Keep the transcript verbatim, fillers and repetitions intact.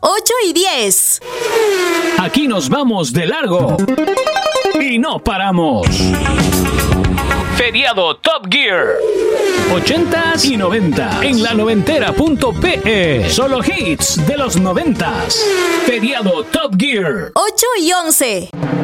ocho y diez. Aquí nos vamos de largo y no paramos. Feriado Top Gear. ochentas y noventa en la noventera punto pe. Solo hits de los noventas. Feriado Top Gear. ocho y once.